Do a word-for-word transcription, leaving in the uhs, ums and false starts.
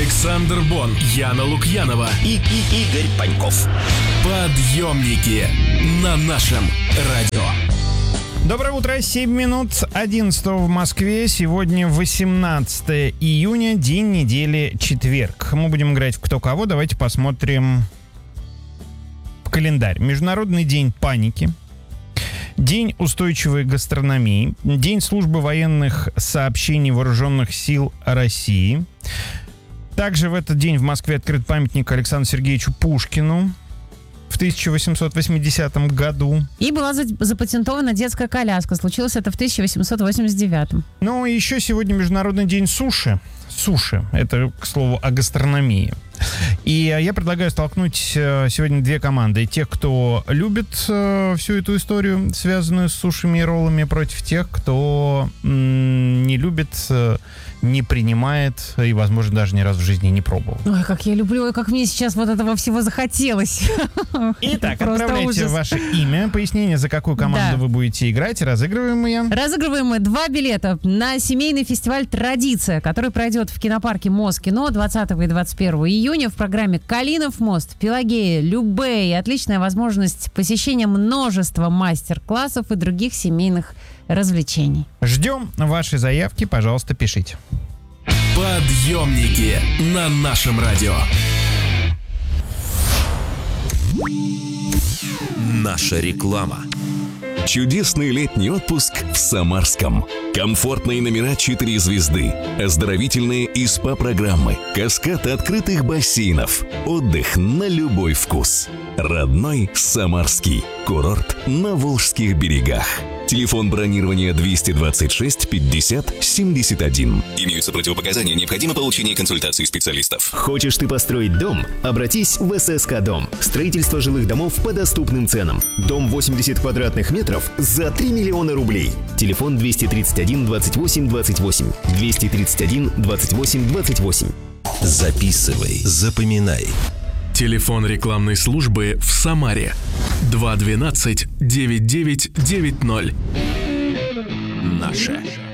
Александр Бон, Яна Лукьянова и, и Игорь Паньков. Подъемники на нашем радио. Доброе утро, семь минут одиннадцатого в Москве. Сегодня восемнадцатое июня, день недели, четверг. Мы будем играть в кто кого. Давайте посмотрим календарь. Международный день паники. День устойчивой гастрономии. День службы военных сообщений Вооруженных сил России. Также в этот день в Москве открыт памятник Александру Сергеевичу Пушкину в тысяча восемьсот восьмидесятом году. И была запатентована детская коляска. Случилось это в тысяча восемьсот восемьдесят девятом. Ну и еще сегодня Международный день суши. Суши. Это, к слову, о гастрономии. И я предлагаю столкнуть сегодня две команды. Тех, кто любит всю эту историю, связанную с сушами и роллами, против тех, кто не любит, не принимает и, возможно, даже ни разу в жизни не пробовал. Ой, как я люблю, и как мне сейчас вот этого всего захотелось. Итак, отправляйте ваше имя, пояснение, за какую команду Да. вы будете играть. Разыгрываем мы. Разыгрываем мы два билета на семейный фестиваль «Традиция», который пройдет в кинопарке Москино двадцатого и двадцать первого июня в программе «Калинов мост», «Пелагея», «Любэ» и отличная возможность посещения множества мастер-классов и других семейных развлечений. Ждем ваши заявки, пожалуйста, пишите. Подъемники на нашем радио. Наша реклама. Чудесный летний отпуск в Самарском. Комфортные номера четыре звезды, оздоровительные и СПА-программы, каскад открытых бассейнов, отдых на любой вкус. Родной Самарский. Курорт на Волжских берегах. Телефон бронирования двести двадцать шесть пятьдесят семьдесят один. Имеются противопоказания, необходимо получение консультации специалистов. Хочешь ты построить дом? Обратись в ССК Дом. Строительство жилых домов по доступным ценам. Дом восемьдесят квадратных метров за три миллиона рублей. Телефон двести тридцать один двадцать восемь двадцать восемь. двести тридцать один двадцать восемь двадцать восемь. Записывай, запоминай. Телефон рекламной службы в Самаре два двенадцать девять девять девять ноль. Наша